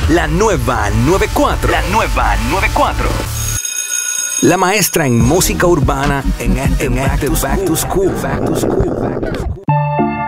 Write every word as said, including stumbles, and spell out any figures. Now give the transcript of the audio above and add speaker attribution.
Speaker 1: La nueva noventa y cuatro. La nueva noventa y cuatro. La maestra en música urbana en este Back to School. Back to School. Back to School.